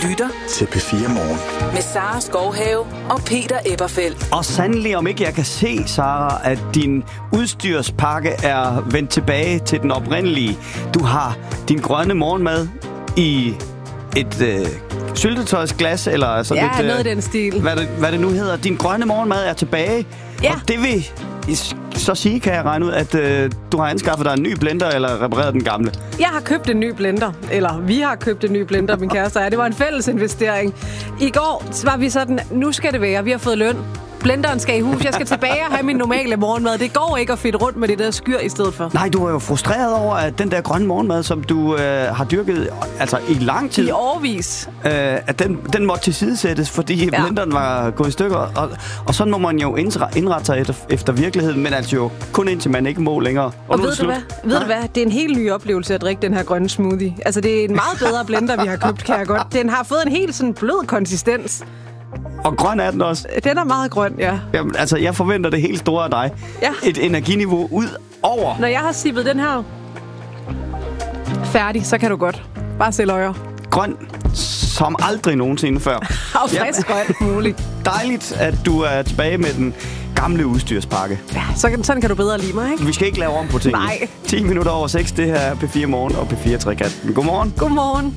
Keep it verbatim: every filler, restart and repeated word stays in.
lytter til P fire Morgen. Med Sara Skovhave og Peter Eberfeldt. Og sandelig om ikke jeg kan se, Sara, at din udstyrspakke er vendt tilbage til den oprindelige. Du har din grønne morgenmad i et øh, syltetøjsglas, eller sådan ja, et... Ja, noget i den stil. Hvad det, hvad det nu hedder. Din grønne morgenmad er tilbage. Ja. Og det vil så sige, kan jeg regne ud, at øh, du har anskaffet dig en ny blender, eller repareret den gamle. Jeg har købt en ny blender. Eller vi har købt en ny blender, min kæreste og jeg. Det var en fælles investering. I går var vi sådan, nu skal det være. Vi har fået løn. Blenderen skal i hus. Jeg skal tilbage og have min normale morgenmad. Det går ikke at fedte rundt med det der skyr i stedet for. Nej, du er jo frustreret over, at den der grønne morgenmad, som du øh, har dyrket altså i lang tid... I årevis. Øh, at den, den måtte tilsidesættes, fordi ja. blenderen var gået i stykker. Og, og sådan må man jo indrette sig efter, efter virkeligheden, men altså jo kun indtil man ikke må længere. Og, og ved, du hvad? ved du hvad? Det er en helt ny oplevelse at drikke den her grønne smoothie. Altså, det er en meget bedre blender, vi har købt, kan jeg godt. Den har fået en helt sådan blød konsistens. Og grøn er den også. Den er meget grøn, ja. Jamen, altså, jeg forventer det helt store af dig. Ja. Et energiniveau ud over. Når jeg har sippet den her færdig, så kan du godt. Bare sæl øjer. Grøn som aldrig nogensinde før. Og frisk og alt muligt. Dejligt, at du er tilbage med den gamle udstyrspakke. Ja, så kan, sådan kan du bedre lide mig, ikke? Vi skal ikke lave om på tingene. Nej. ti minutter over seks, det her er P fire Morgen og P fire Trekanten. Godmorgen. Godmorgen.